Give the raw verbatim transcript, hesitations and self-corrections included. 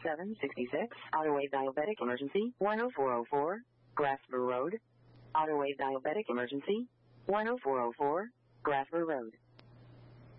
seven sixty-six. Autoway diabetic emergency, one oh four oh four, Grasper Road. Autoway diabetic emergency, one oh four oh four, Grasper Road.